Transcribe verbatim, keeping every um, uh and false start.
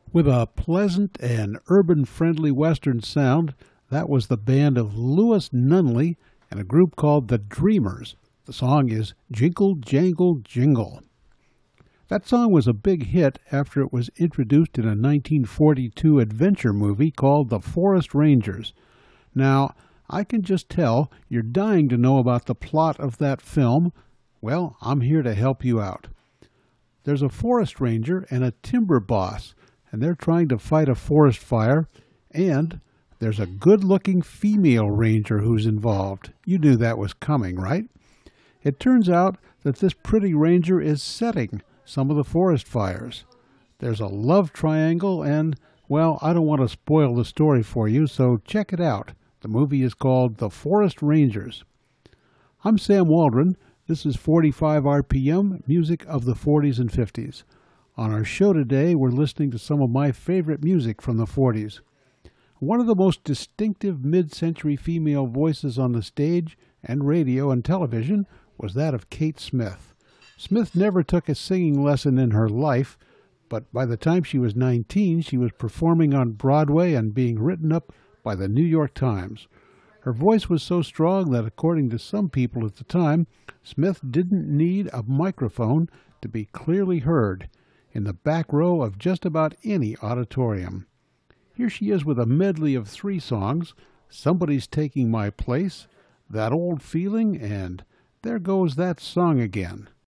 With a pleasant and urban-friendly Western sound, that was the band of Louis Nunley and a group called The Dreamers. The song is Jingle Jangle Jingle. That song was a big hit after it was introduced in a nineteen forty-two adventure movie called The Forest Rangers. Now, I can just tell you're dying to know about the plot of that film. Well, I'm here to help you out. There's a forest ranger and a timber boss, and they're trying to fight a forest fire, and there's a good-looking female ranger who's involved. You knew that was coming, right? It turns out that this pretty ranger is setting some of the forest fires. There's a love triangle, and, well, I don't want to spoil the story for you, so check it out. The movie is called The Forest Rangers. I'm Sam Waldron. This is forty-five R P M, music of the forties and fifties. On our show today, we're listening to some of my favorite music from the forties. One of the most distinctive mid-century female voices on the stage and radio and television was that of Kate Smith. Smith never took a singing lesson in her life, but by the time she was nineteen, she was performing on Broadway and being written up by the New York Times. Her voice was so strong that, according to some people at the time, Smith didn't need a microphone to be clearly heard in the back row of just about any auditorium. Here she is with a medley of three songs: Somebody's Taking My Place, That Old Feeling, and There Goes That Song Again.